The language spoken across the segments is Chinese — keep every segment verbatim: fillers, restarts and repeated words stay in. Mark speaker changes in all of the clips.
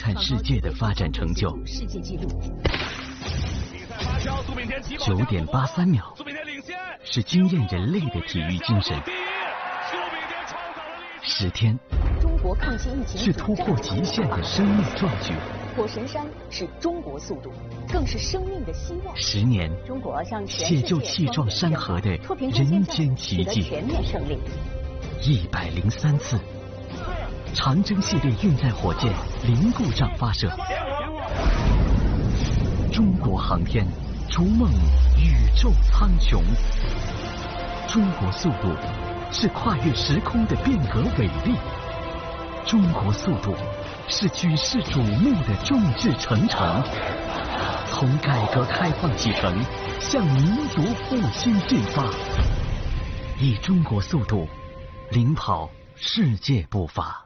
Speaker 1: 看世界的发展成就。
Speaker 2: 世界纪录。
Speaker 1: 九点八三秒，是惊艳人类的体育精神。十天，
Speaker 2: 中国抗击疫情
Speaker 1: 是突破极限的生命壮举。
Speaker 2: 火神山是中国速度，更是生命的希望。
Speaker 1: 十年，
Speaker 2: 中国向全
Speaker 1: 写就气壮山河的人间奇迹。
Speaker 2: 全面胜利。
Speaker 1: 一百零三次，长征系列运载火箭零故障发射。中国航天逐梦宇宙苍穹。中国速度是跨越时空的变革伟力。中国速度是举世瞩目的众志成城。从改革开放启程，向民族复兴进发，以中国速度领跑世界步伐。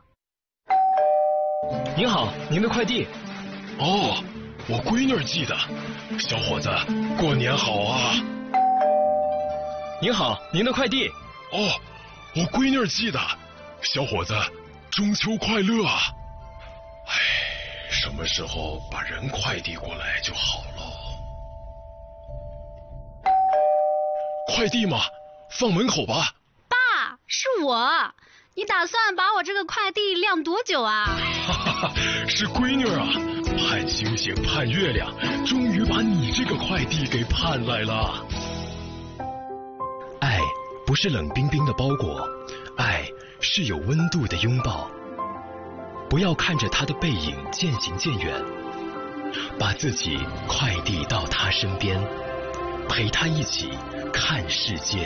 Speaker 3: 您好，您的快递。
Speaker 4: 哦，我闺女儿寄的。小伙子，过年好啊！
Speaker 3: 您好，您的快递。
Speaker 4: 哦，我闺女儿寄的。小伙子，中秋快乐啊！哎，什么时候把人快递过来就好了。快递嘛，放门口吧。
Speaker 5: 爸，是我。你打算把我这个快递晾多久啊？
Speaker 4: 哈哈，是闺女啊，盼星星盼月亮，终于把你这个快递给盼来了。
Speaker 6: 爱不是冷冰冰的包裹，爱是有温度的拥抱。不要看着他的背影渐行渐远，把自己快递到他身边，陪他一起看世界。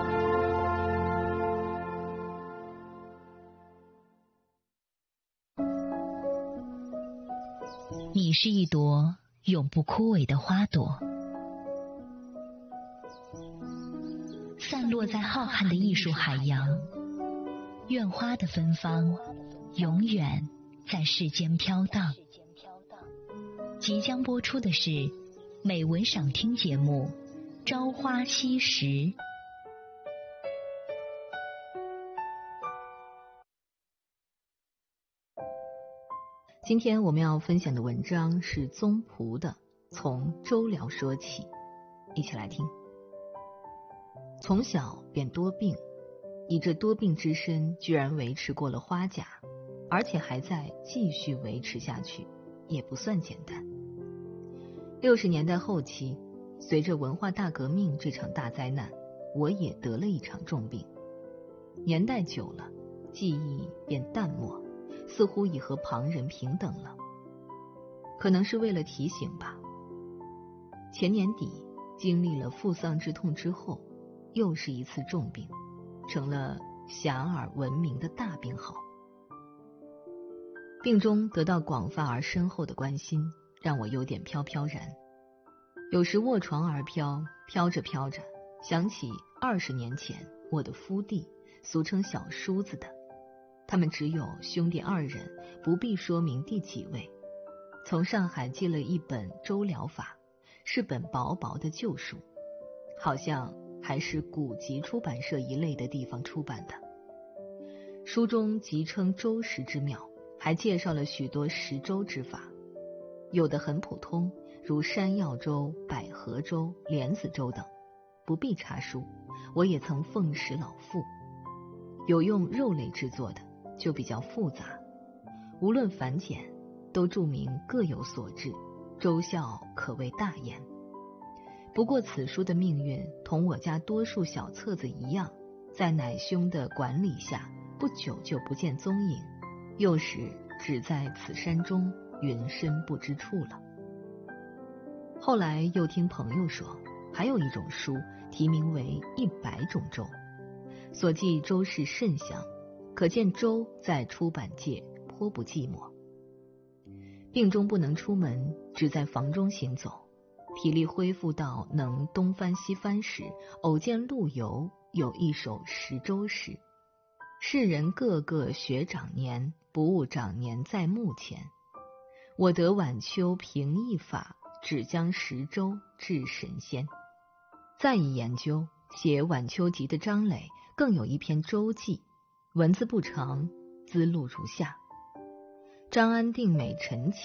Speaker 7: 你是一朵永不枯萎的花朵，散落在浩瀚的艺术海洋。愿花的芬芳永远在世间飘荡。即将播出的是美文赏听节目《朝花夕拾》。
Speaker 8: 今天我们要分享的文章是宗璞的《从周辽说起》，一起来听。从小便多病，以这多病之身居然维持过了花甲，而且还在继续维持下去，也不算简单。六十年代后期，随着文化大革命这场大灾难，我也得了一场重病。年代久了，记忆便淡漠，似乎已和旁人平等了。可能是为了提醒吧。前年底经历了父丧之痛之后，又是一次重病，成了遐迩闻名的大病号。病中得到广泛而深厚的关心，让我有点飘飘然。有时卧床而飘，飘着飘着，想起二十年前我的夫弟，俗称小叔子的，他们只有兄弟二人，不必说明第几位。从上海寄了一本《周辽法》，是本薄薄的旧书，好像还是古籍出版社一类的地方出版的。书中即称周石之妙，还介绍了许多石周之法，有的很普通，如山药粥、百合粥、莲子粥等，不必查书，我也曾奉食老父。有用肉类制作的，就比较复杂，无论繁简，都注明各有所制，周效可谓大焉。不过此书的命运同我家多数小册子一样，在乃兄的管理下，不久就不见踪影，又是只在此山中，云深不知处了。后来又听朋友说，还有一种书题名为《一百种粥》，所记粥是甚香，可见粥在出版界颇不寂寞。病中不能出门，只在房中行走，体力恢复到能东翻西翻时，偶见陆游有一首石粥诗：世人个个学长年，不务长年在目前。我得晚秋平易法，只将石粥治神仙。再一研究，写晚秋集的张磊更有一篇周记，文字不长，资录如下：张安定美陈起